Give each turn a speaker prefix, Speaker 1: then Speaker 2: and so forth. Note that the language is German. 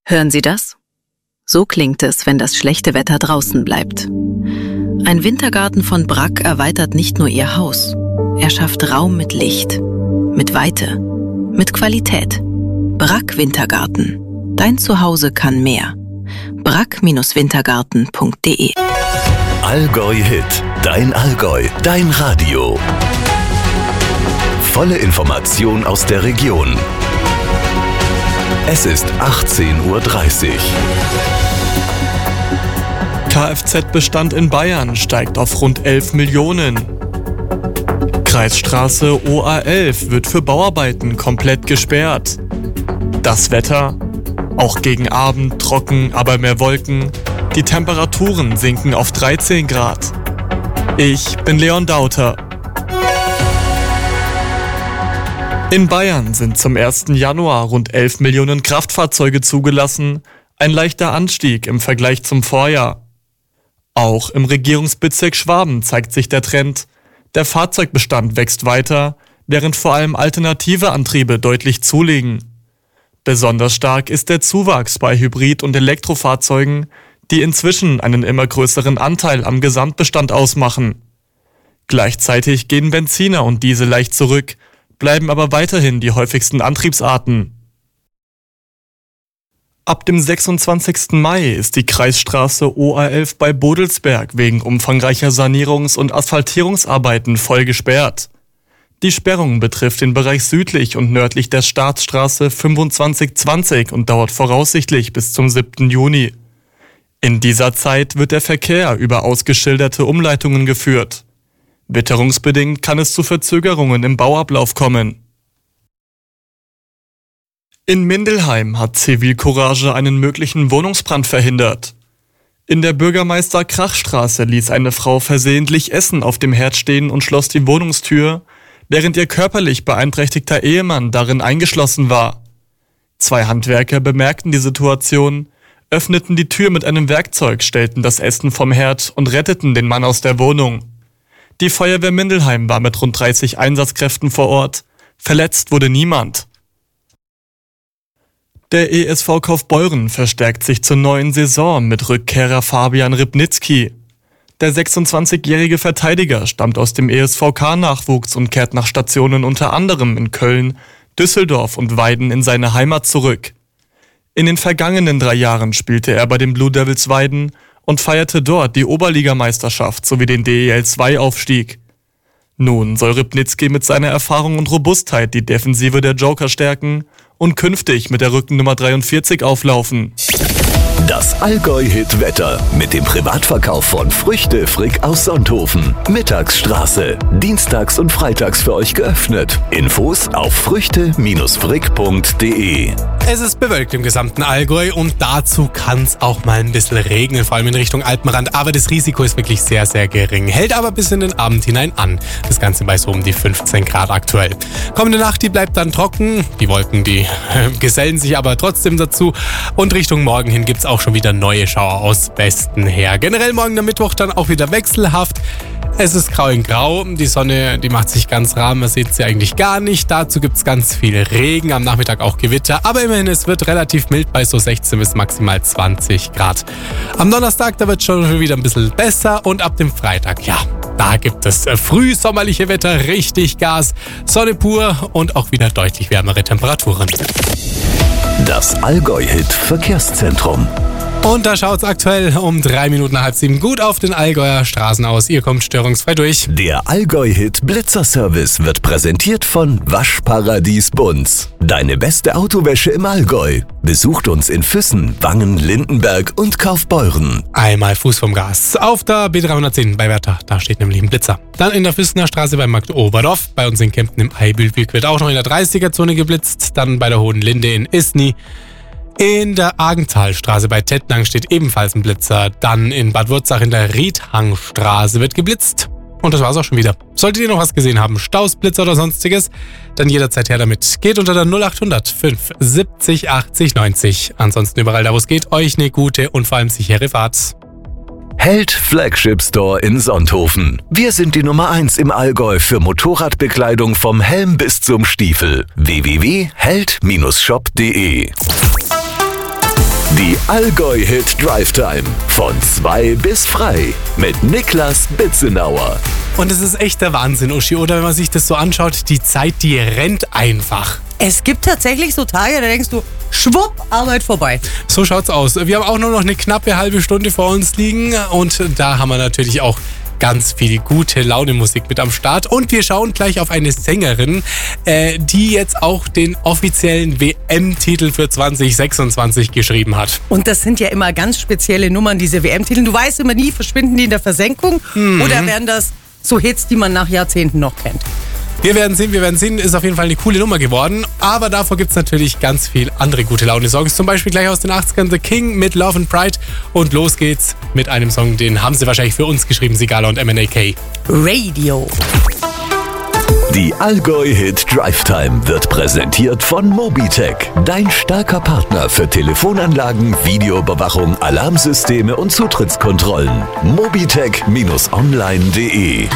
Speaker 1: Hören Sie das? So klingt es, wenn das schlechte Wetter draußen bleibt. Ein Wintergarten von Bragg erweitert nicht nur Ihr Haus. Er schafft Raum mit Licht, mit Weite, mit Qualität. Bragg Wintergarten. Dein Zuhause kann mehr. bragg-wintergarten.de.
Speaker 2: Allgäu Hit. Dein Allgäu. Dein Radio. Volle Information aus der Region. Es ist 18:30 Uhr.
Speaker 3: Kfz-Bestand in Bayern steigt auf rund 11 Millionen. Kreisstraße OA11 wird für Bauarbeiten komplett gesperrt. Das Wetter? Auch gegen Abend trocken, aber mehr Wolken. Die Temperaturen sinken auf 13 Grad. Ich bin Leon Dauter. In Bayern sind zum 1. Januar rund 11 Millionen Kraftfahrzeuge zugelassen, ein leichter Anstieg im Vergleich zum Vorjahr. Auch im Regierungsbezirk Schwaben zeigt sich der Trend. Der Fahrzeugbestand wächst weiter, während vor allem alternative Antriebe deutlich zulegen. Besonders stark ist der Zuwachs bei Hybrid- und Elektrofahrzeugen, die inzwischen einen immer größeren Anteil am Gesamtbestand ausmachen. Gleichzeitig gehen Benziner und Diesel leicht zurück, bleiben aber weiterhin die häufigsten Antriebsarten. Ab dem 26. Mai ist die Kreisstraße OA11 bei Bodelsberg wegen umfangreicher Sanierungs- und Asphaltierungsarbeiten voll gesperrt. Die Sperrung betrifft den Bereich südlich und nördlich der Staatsstraße 2520 und dauert voraussichtlich bis zum 7. Juni. In dieser Zeit wird der Verkehr über ausgeschilderte Umleitungen geführt. Witterungsbedingt kann es zu Verzögerungen im Bauablauf kommen. In Mindelheim hat Zivilcourage einen möglichen Wohnungsbrand verhindert. In der Bürgermeister-Krach-Straße ließ eine Frau versehentlich Essen auf dem Herd stehen und schloss die Wohnungstür, während ihr körperlich beeinträchtigter Ehemann darin eingeschlossen war. 2 Handwerker bemerkten die Situation, öffneten die Tür mit einem Werkzeug, stellten das Essen vom Herd und retteten den Mann aus der Wohnung. Die Feuerwehr Mindelheim war mit rund 30 Einsatzkräften vor Ort. Verletzt wurde niemand. Der ESV Kaufbeuren verstärkt sich zur neuen Saison mit Rückkehrer Fabian Rybnicki. Der 26-jährige Verteidiger stammt aus dem ESVK-Nachwuchs und kehrt nach Stationen unter anderem in Köln, Düsseldorf und Weiden in seine Heimat zurück. In den vergangenen 3 Jahren spielte er bei den Blue Devils Weiden und feierte dort die Oberligameisterschaft sowie den DEL2-Aufstieg. Nun soll Rybnicki mit seiner Erfahrung und Robustheit die Defensive der Joker stärken und künftig mit der Rückennummer 43 auflaufen.
Speaker 2: Das Allgäu-Hit-Wetter mit dem Privatverkauf von Früchte Frick aus Sonthofen. Mittagsstraße. Dienstags und freitags für euch geöffnet. Infos auf früchte-frick.de.
Speaker 4: Es ist bewölkt im gesamten Allgäu und dazu kann es auch mal ein bisschen regnen, vor allem in Richtung Alpenrand. Aber das Risiko ist wirklich sehr, sehr gering. Hält aber bis in den Abend hinein an. Das Ganze bei so um die 15 Grad aktuell. Kommende Nacht, die bleibt dann trocken. Die Wolken, die gesellen sich aber trotzdem dazu. Und Richtung Morgen hin gibt es auch schon wieder neue Schauer aus Westen her. Generell morgen der Mittwoch dann auch wieder wechselhaft. Es ist grau in grau, die Sonne, die macht sich ganz rar, man sieht sie eigentlich gar nicht. Dazu gibt es ganz viel Regen, am Nachmittag auch Gewitter, aber immerhin, es wird relativ mild bei so 16 bis maximal 20 Grad. Am Donnerstag, da wird es schon wieder ein bisschen besser und ab dem Freitag, ja, da gibt es frühsommerliche Wetter, richtig Gas, Sonne pur und auch wieder deutlich wärmere Temperaturen.
Speaker 2: Das Allgäu-Hit Verkehrszentrum.
Speaker 4: Und da schaut es aktuell um 3 Minuten nach 6:30 gut auf den Allgäuer Straßen aus. Ihr kommt störungsfrei durch.
Speaker 2: Der Allgäu-Hit Blitzerservice wird präsentiert von Waschparadies Bunz. Deine beste Autowäsche im Allgäu. Besucht uns in Füssen, Wangen, Lindenberg und Kaufbeuren.
Speaker 4: Einmal Fuß vom Gas. Auf der B310 bei Werther, da steht nämlich ein Blitzer. Dann in der Füssener Straße bei Markt Oberdorf. Bei uns in Kempten im Eibülweg wird auch noch in der 30er-Zone geblitzt. Dann bei der Hohen Linde in Isny. In der Agenthalstraße bei Tettnang steht ebenfalls ein Blitzer. Dann in Bad Wurzach in der Riedhangstraße wird geblitzt. Und das war's auch schon wieder. Solltet ihr noch was gesehen haben, Staus, Blitzer oder sonstiges, dann jederzeit her damit. Geht unter der 0800 570 80 90. Ansonsten überall da, wo es geht, euch eine gute und vor allem sichere Fahrt.
Speaker 2: Held Flagship Store in Sonthofen. Wir sind die Nummer 1 im Allgäu für Motorradbekleidung vom Helm bis zum Stiefel. www.held-shop.de Die Allgäu Hit Drive Time von 2 bis frei mit Niklas Bitzenauer.
Speaker 4: Und es ist echt der Wahnsinn, Uschi, oder? Wenn man sich das so anschaut, die Zeit, die rennt einfach.
Speaker 5: Es gibt tatsächlich so Tage, da denkst du, schwupp, Arbeit vorbei.
Speaker 4: So schaut's aus. Wir haben auch nur noch eine knappe halbe Stunde vor uns liegen und da haben wir natürlich auch ganz viel gute Laune-Musik mit am Start. Und wir schauen gleich auf eine Sängerin, die jetzt auch den offiziellen WM-Titel für 2026 geschrieben hat.
Speaker 5: Und das sind ja immer ganz spezielle Nummern, diese WM-Titel. Du weißt immer nie, verschwinden die in der Versenkung oder werden das so Hits, die man nach Jahrzehnten noch kennt?
Speaker 4: Wir werden sehen, ist auf jeden Fall eine coole Nummer geworden. Aber davor gibt es natürlich ganz viel andere gute Laune-Songs. Zum Beispiel gleich aus den 80ern The King mit Love and Pride. Und los geht's mit einem Song, den haben sie wahrscheinlich für uns geschrieben, Sigala und MNAK.
Speaker 5: Radio.
Speaker 2: Die Allgäu Hit Drive Time wird präsentiert von Mobitech, dein starker Partner für Telefonanlagen, Videoüberwachung, Alarmsysteme und Zutrittskontrollen. Mobitech-online.de